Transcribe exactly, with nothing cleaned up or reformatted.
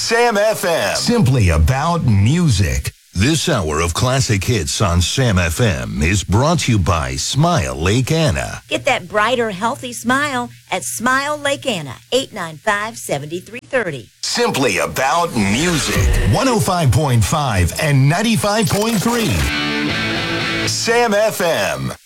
Sam F M. Simply about music. This hour of classic hits on Sam F M is brought to you by Smile Lake Anna. Get that brighter, healthy smile at Smile Lake Anna, eight nine five, seven three three zero. Simply about music. one oh five point five and ninety-five point three. Sam F M.